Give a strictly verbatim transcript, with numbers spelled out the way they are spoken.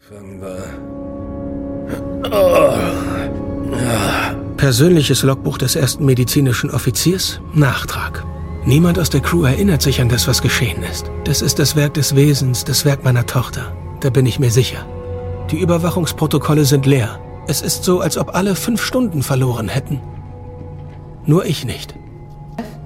Persönliches Logbuch des ersten medizinischen Offiziers, Nachtrag. Niemand aus der Crew erinnert sich an das, was geschehen ist. Das ist das Werk des Wesens, das Werk meiner Tochter. Da bin ich mir sicher. Die Überwachungsprotokolle sind leer. Es ist so, als ob alle fünf Stunden verloren hätten. Nur ich nicht.